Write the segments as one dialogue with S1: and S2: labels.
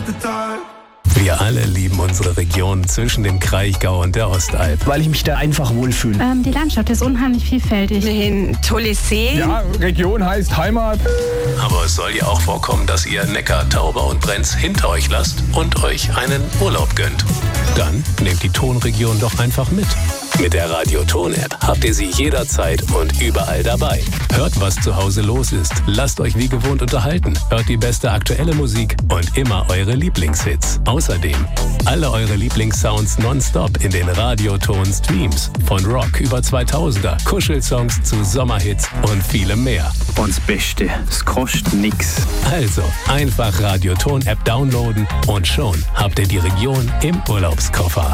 S1: Wir alle lieben unsere Region zwischen dem Kraichgau und der Ostalb.
S2: Weil ich mich da einfach wohlfühle.
S3: Die Landschaft ist unheimlich vielfältig.
S4: Ein tolles See.
S2: Ja, Region heißt Heimat.
S1: Aber es soll ja auch vorkommen, dass ihr Neckar, Tauber und Brenz hinter euch lasst und euch einen Urlaub gönnt. Dann nehmt die Tonregion doch einfach mit. Mit der Radio-Ton-App habt ihr sie jederzeit und überall dabei. Hört, was zu Hause los ist. Lasst euch wie gewohnt unterhalten. Hört die beste aktuelle Musik und immer eure Lieblingshits. Außerdem alle eure Lieblingssounds nonstop in den Radio-Ton-Streams. Von Rock über 2000er, Kuschelsongs zu Sommerhits und vielem mehr.
S2: Und das Beste, es kostet nix.
S1: Also einfach Radio-Ton-App downloaden und schon habt ihr die Region im Urlaubskoffer.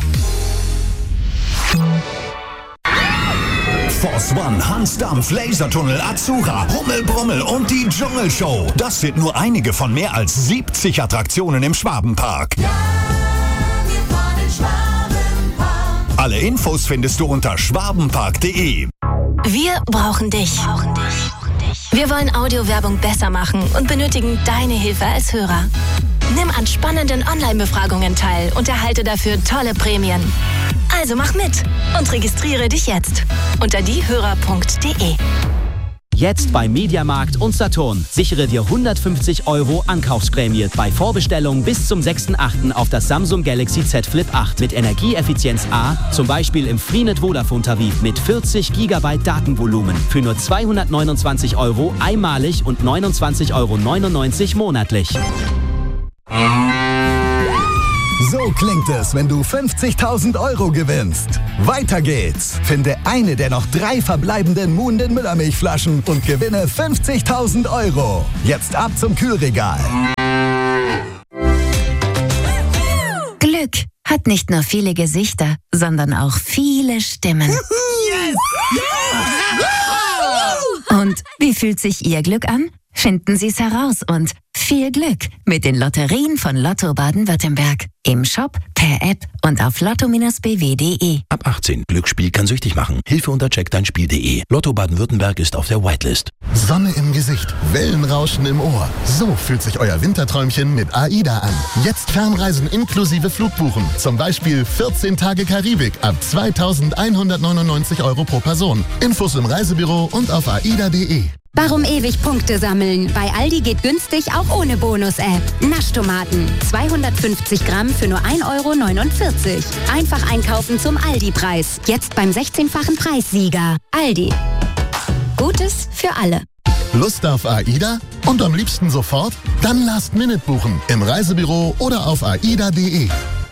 S5: Force One, Hans Dampf, Lasertunnel, Azura, Rummel Brummel und die Dschungelshow. Das sind nur einige von mehr als 70 Attraktionen im Schwabenpark.
S6: Ja, wir fahren in Schwabenpark.
S5: Alle Infos findest du unter schwabenpark.de.
S7: Wir brauchen dich. Wir wollen Audiowerbung besser machen und benötigen deine Hilfe als Hörer. Nimm an spannenden Online-Befragungen teil und erhalte dafür tolle Prämien. Also mach mit und registriere dich jetzt unter diehörer.de.
S8: Jetzt bei Mediamarkt und Saturn. Sichere dir 150 € Ankaufsprämie bei Vorbestellung bis zum 6.8. auf das Samsung Galaxy Z Flip 8 mit Energieeffizienz A, zum Beispiel im Freenet Vodafone Tarif mit 40 GB Datenvolumen für nur 229 € einmalig und 29,99 € monatlich.
S5: So klingt es, wenn du 50.000 € gewinnst. Weiter geht's. Finde eine der noch 3 verbleibenden Muhnden Müllermilchflaschen und gewinne 50.000 €. Jetzt ab zum Kühlregal.
S9: Glück hat nicht nur viele Gesichter, sondern auch viele Stimmen.
S6: Yes!
S9: Und wie fühlt sich Ihr Glück an? Finden Sie es heraus und viel Glück mit den Lotterien von Lotto Baden-Württemberg. Im Shop, per App und auf lotto-bw.de.
S10: Ab 18. Glücksspiel kann süchtig machen. Hilfe unter checkdeinspiel.de. Lotto Baden-Württemberg ist auf der Whitelist.
S11: Sonne im Gesicht, Wellenrauschen im Ohr. So fühlt sich euer Winterträumchen mit AIDA an. Jetzt Fernreisen inklusive Flugbuchen. Zum Beispiel 14 Tage Karibik ab 2.199 € pro Person. Infos im Reisebüro und auf aida.de.
S12: Warum ewig Punkte sammeln? Bei Aldi geht günstig auch ohne Bonus-App. Naschtomaten. 250 Gramm für nur 1,49 €. Einfach einkaufen zum Aldi-Preis. Jetzt beim 16-fachen Preissieger. Aldi. Gutes für alle.
S11: Lust auf AIDA? Und am liebsten sofort? Dann Last-Minute buchen. Im Reisebüro oder auf aida.de.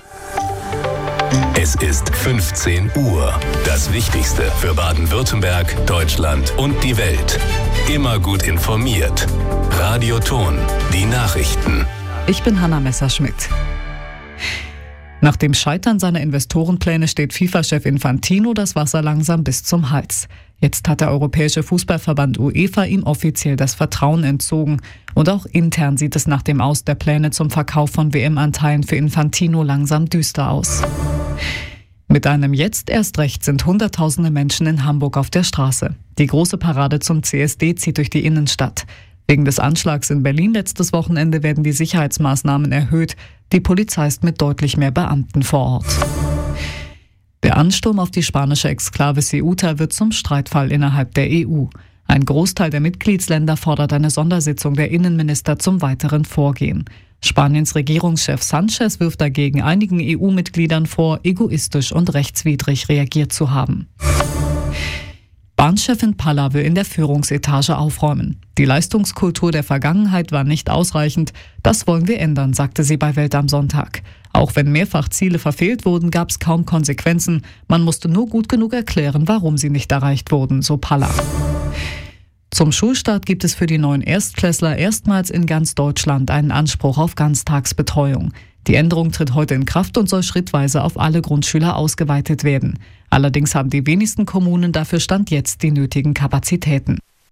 S1: Es ist 15 Uhr. Das Wichtigste für Baden-Württemberg, Deutschland und die Welt. Immer gut informiert. Radio Ton, die Nachrichten.
S13: Ich bin Hanna Messerschmidt. Nach dem Scheitern seiner Investorenpläne steht FIFA-Chef Infantino das Wasser langsam bis zum Hals. Jetzt hat der Europäische Fußballverband UEFA ihm offiziell das Vertrauen entzogen. Und auch intern sieht es nach dem Aus der Pläne zum Verkauf von WM-Anteilen für Infantino langsam düster aus. Mit einem Jetzt erst recht sind Hunderttausende Menschen in Hamburg auf der Straße. Die große Parade zum CSD zieht durch die Innenstadt. Wegen des Anschlags in Berlin letztes Wochenende werden die Sicherheitsmaßnahmen erhöht. Die Polizei ist mit deutlich mehr Beamten vor Ort. Der Ansturm auf die spanische Exklave Ceuta wird zum Streitfall innerhalb der EU. Ein Großteil der Mitgliedsländer fordert eine Sondersitzung der Innenminister zum weiteren Vorgehen. Spaniens Regierungschef Sanchez wirft dagegen einigen EU-Mitgliedern vor, egoistisch und rechtswidrig reagiert zu haben. Bahnchefin Palla will in der Führungsetage aufräumen. Die Leistungskultur der Vergangenheit war nicht ausreichend. Das wollen wir ändern, sagte sie bei Welt am Sonntag. Auch wenn mehrfach Ziele verfehlt wurden, gab es kaum Konsequenzen. Man musste nur gut genug erklären, warum sie nicht erreicht wurden, so Palla. Zum Schulstart gibt es für die neuen Erstklässler erstmals in ganz Deutschland einen Anspruch auf Ganztagsbetreuung. Die Änderung tritt heute in Kraft und soll schrittweise auf alle Grundschüler ausgeweitet werden. Allerdings haben die wenigsten Kommunen dafür Stand jetzt die nötigen Kapazitäten.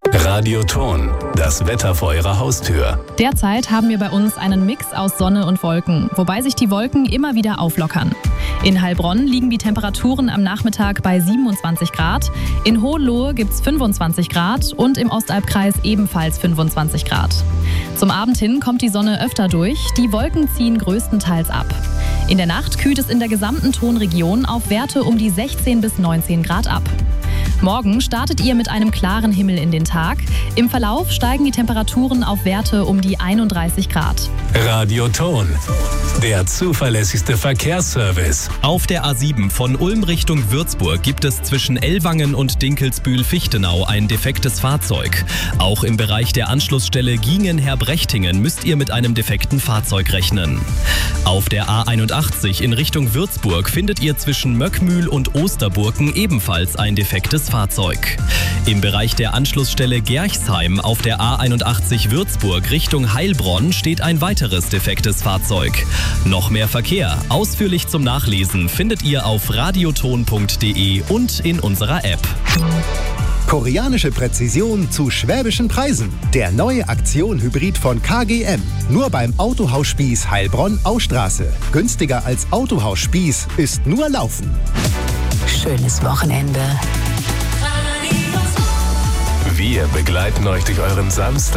S1: Radioton, das Wetter vor Ihrer Haustür.
S4: Derzeit haben wir bei uns einen Mix aus Sonne und Wolken, wobei sich die Wolken immer wieder auflockern. In Heilbronn liegen die Temperaturen am Nachmittag bei 27 Grad, in Hohenlohe gibt es 25 Grad und im Ostalbkreis ebenfalls 25 Grad. Zum Abend hin kommt die Sonne öfter durch, die Wolken ziehen größtenteils ab. In der Nacht kühlt es in der gesamten Tonregion auf Werte um die 16 bis 19 Grad ab. Morgen startet ihr mit einem klaren Himmel in den Tag. Im Verlauf steigen die Temperaturen auf Werte um die 31 Grad.
S1: Radioton, der zuverlässigste Verkehrsservice.
S14: Auf der A7 von Ulm Richtung Würzburg gibt es zwischen Ellwangen und Dinkelsbühl-Fichtenau ein defektes Fahrzeug. Auch im Bereich der Anschlussstelle Giengen-Herbrechtingen müsst ihr mit einem defekten Fahrzeug rechnen. Auf der A81 in Richtung Würzburg findet ihr zwischen Möckmühl und Osterburken ebenfalls ein defektes Fahrzeug. Im Bereich der Anschlussstelle Gerchsheim auf der A81 Würzburg Richtung Heilbronn steht ein weiteres defektes Fahrzeug. Noch mehr Verkehr, ausführlich zum Nachlesen, findet ihr auf radioton.de und in unserer App.
S15: Koreanische Präzision zu schwäbischen Preisen. Der neue Aktion-Hybrid von KGM. Nur beim Autohaus Spieß Heilbronn-Austraße. Günstiger als Autohaus Spieß ist nur Laufen.
S9: Schönes Wochenende.
S1: Wir begleiten euch durch euren Samstag.